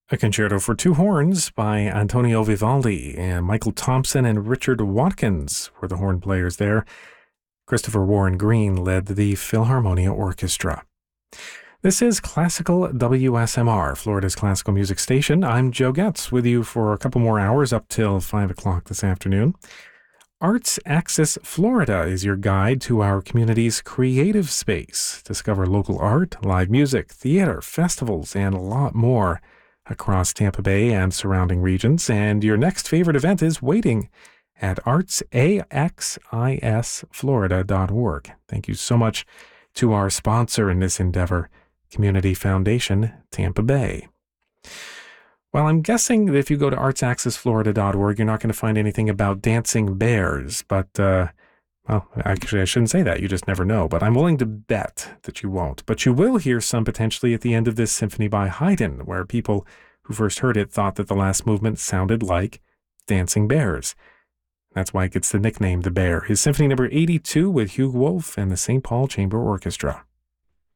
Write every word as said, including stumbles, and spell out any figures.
A concerto for two horns by Antonio Vivaldi, and Michael Thompson and Richard Watkins were the horn players there. Christopher Warren Green led the Philharmonia Orchestra. This is Classical W S M R, Florida's classical music station. I'm Joe Getz with you for a couple more hours up till five o'clock this afternoon. Arts Axis Florida is your guide to our community's creative space. Discover local art, live music, theater, festivals, and a lot more across Tampa Bay and surrounding regions. And your next favorite event is waiting at arts axis florida dot org. Thank you so much to our sponsor in this endeavor, Community Foundation, Tampa Bay. Well, I'm guessing that if you go to arts axis florida dot org, you're not going to find anything about dancing bears, but, uh, well, actually, I shouldn't say that. You just never know, but I'm willing to bet that you won't. But you will hear some potentially at the end of this symphony by Haydn, where people who first heard it thought that the last movement sounded like dancing bears. That's why it gets the nickname The Bear. His Symphony Number eighty-two with Hugh Wolf and the Saint Paul Chamber Orchestra.